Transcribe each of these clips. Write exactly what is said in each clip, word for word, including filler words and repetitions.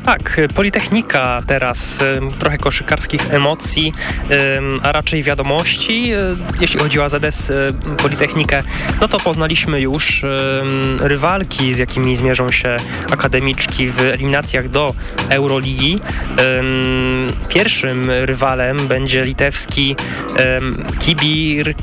Tak, Politechnika teraz, trochę koszykarskich emocji, a raczej wiadomości. Jeśli chodzi o A Z S Politechnikę, no to poznaliśmy już rywalki, z jakimi zmierzą się akademiczki w eliminacjach do Euroligi. Pierwszym rywalem będzie litewski Kibir,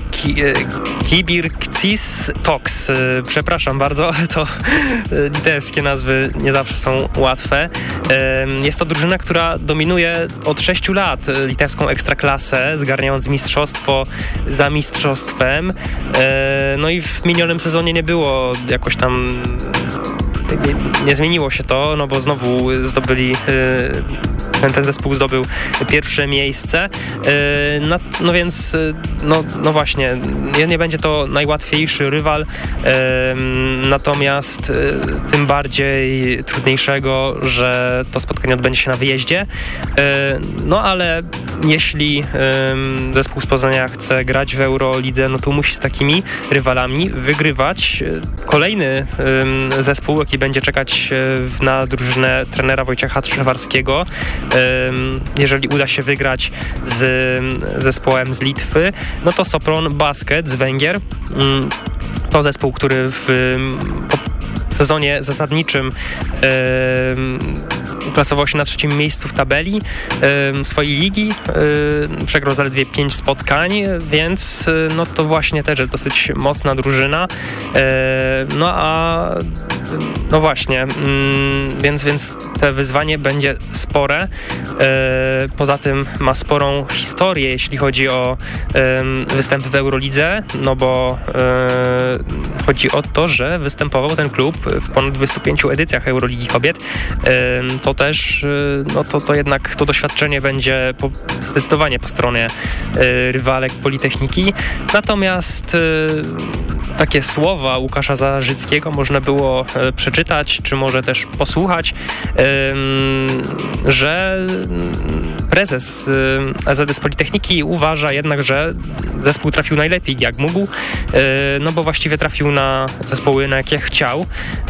Kibirkcis Toks. Przepraszam bardzo, to litewskie nazwy nie zawsze są łatwe. Jest to drużyna, która dominuje od sześciu lat litewską ekstraklasę, zgarniając mistrzostwo za mistrzostwem. No i w minionym sezonie nie było jakoś tam... Nie, nie zmieniło się to, no bo znowu zdobyli... Ten, ten zespół zdobył pierwsze miejsce. No, no więc, no, no właśnie, nie, nie będzie to najłatwiejszy rywal, natomiast tym bardziej trudniejszego, że to spotkanie odbędzie się na wyjeździe. No ale jeśli zespół z Poznania chce grać w Eurolidze, no to musi z takimi rywalami wygrywać. Kolejny zespół, jaki będzie czekać na drużynę trenera Wojciecha Trzewarskiego, jeżeli uda się wygrać z zespołem z Litwy, no to Sopron Basket z Węgier. To zespół, który w sezonie zasadniczym uplasował się na trzecim miejscu w tabeli swojej ligi. Przegrał zaledwie pięć spotkań, więc no to właśnie też jest dosyć mocna drużyna. No a no właśnie, więc, więc to wyzwanie będzie spore. Poza tym ma sporą historię, jeśli chodzi o występy w Eurolidze, no bo chodzi o to, że występował ten klub w ponad dwudziestu pięciu edycjach Euroligi Kobiet. To też, no to, to jednak to doświadczenie będzie po, zdecydowanie po stronie rywalek Politechniki. Natomiast takie słowa Łukasza Zarzyckiego można było przeczytać, czy może też posłuchać, że prezes A Z S Politechniki uważa jednak, że zespół trafił najlepiej jak mógł, no bo właściwie trafił na zespoły, na jakie chciał.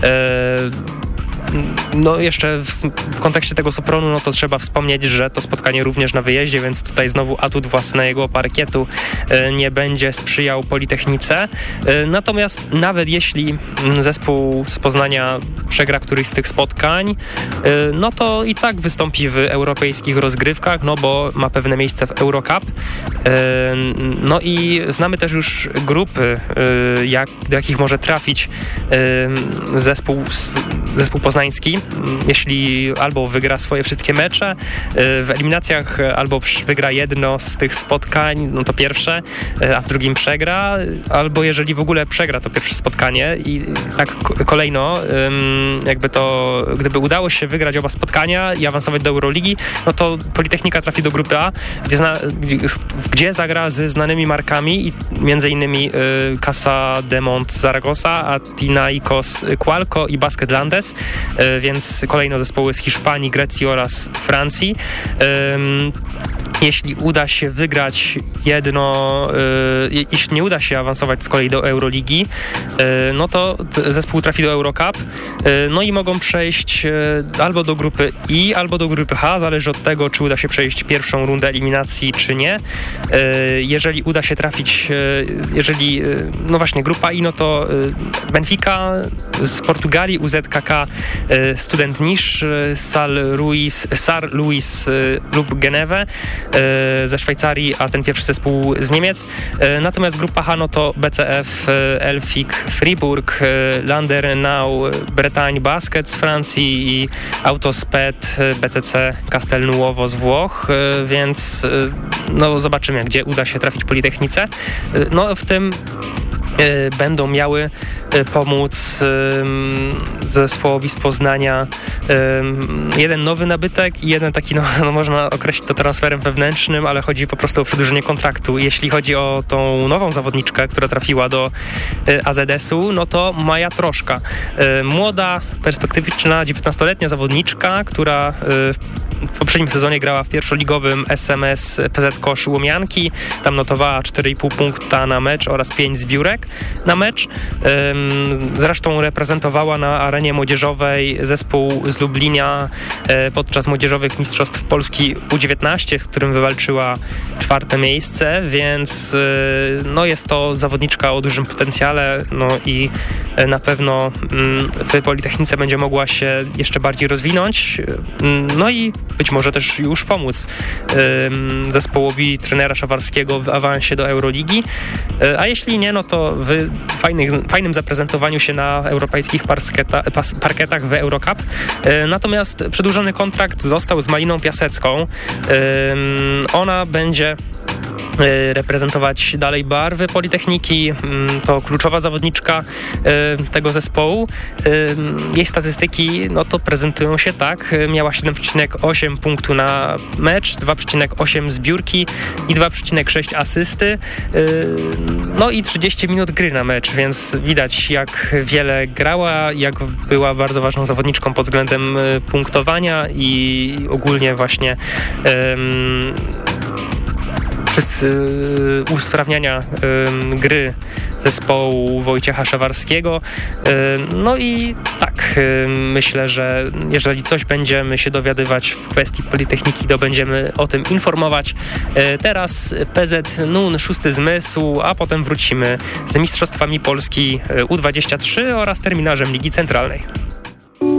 No jeszcze w, w kontekście tego Sopronu, no to trzeba wspomnieć, że to spotkanie również na wyjeździe, więc tutaj znowu atut własnego parkietu e, nie będzie sprzyjał Politechnice. E, natomiast nawet jeśli zespół z Poznania przegra któryś z tych spotkań, e, no to i tak wystąpi w europejskich rozgrywkach, no bo ma pewne miejsce w Eurocup. E, no i znamy też już grupy, e, jak, do jakich może trafić e, zespół, zespół poznański, jeśli albo wygra swoje wszystkie mecze w eliminacjach, albo wygra jedno z tych spotkań, no to pierwsze, a w drugim przegra, albo jeżeli w ogóle przegra to pierwsze spotkanie i tak kolejno, jakby to, gdyby udało się wygrać oba spotkania i awansować do Euroligi, no to Politechnika trafi do grupy A, gdzie, zna, gdzie zagra ze znanymi markami i między innymi Casa de Mont Zaragoza, Athinaikos Qualco i Basket Landes, więc kolejno zespoły z Hiszpanii, Grecji oraz Francji. Jeśli uda się wygrać jedno, yy, jeśli nie uda się awansować z kolei do Euroligi, yy, no to t- zespół trafi do Eurocup, yy, no i mogą przejść yy, albo do grupy I, albo do grupy H, zależy od tego, czy uda się przejść pierwszą rundę eliminacji, czy nie. Yy, jeżeli uda się trafić, yy, jeżeli, yy, no właśnie, grupa I, no to yy, Benfica z Portugalii, U Z K K, yy, Student Niš, yy, Sal Luis, Sar Luis yy, lub Genewę ze Szwajcarii, a ten pierwszy zespół z Niemiec. Natomiast grupa H, no to B C F, Elfik, Fribourg, Landernau, Bretagne Basket z Francji i Autosped, B C C Castelnuovo z Włoch, więc no zobaczymy, gdzie uda się trafić Politechnice. No w tym będą miały pomóc zespołowi z Poznania jeden nowy nabytek i jeden taki, no, no można określić to transferem wewnętrznym, ale chodzi po prostu o przedłużenie kontraktu. Jeśli chodzi o tą nową zawodniczkę, która trafiła do A Z S-u, no to Maja Troszka. Młoda, perspektywiczna, dziewiętnastoletnia zawodniczka, która w poprzednim sezonie grała w pierwszoligowym S M S P Z Kosz Łomianki. Tam notowała cztery i pół punkta na mecz oraz pięć zbiórek na mecz. Zresztą reprezentowała na arenie młodzieżowej zespół z Lublina podczas młodzieżowych mistrzostw Polski U dziewiętnaście, z którym wywalczyła czwarte miejsce, więc no jest to zawodniczka o dużym potencjale, no i na pewno w Politechnice będzie mogła się jeszcze bardziej rozwinąć, no i być może też już pomóc zespołowi trenera Szawarskiego w awansie do Euroligi, a jeśli nie, no to w fajnych, fajnym zaprezentowaniu się na europejskich parkieta, parkietach w Eurocup. Natomiast przedłużony kontrakt został z Maliną Piasecką. Ona będzie reprezentować dalej barwy Politechniki. To kluczowa zawodniczka tego zespołu. Jej statystyki no to prezentują się tak. Miała siedem przecinek osiem punktu na mecz, dwa przecinek osiem zbiórki i dwa przecinek sześć asysty. No i trzydzieści minut gry na mecz, więc widać jak wiele grała, jak była bardzo ważną zawodniczką pod względem punktowania i ogólnie właśnie um, wszyscy usprawniania y, gry zespołu Wojciecha Szawarskiego. Y, no i tak, y, myślę, że jeżeli coś będziemy się dowiadywać w kwestii Politechniki, to będziemy o tym informować. Y, teraz P Z N U N, szósty zmysł, a potem wrócimy z Mistrzostwami Polski U dwadzieścia trzy oraz terminarzem Ligi Centralnej.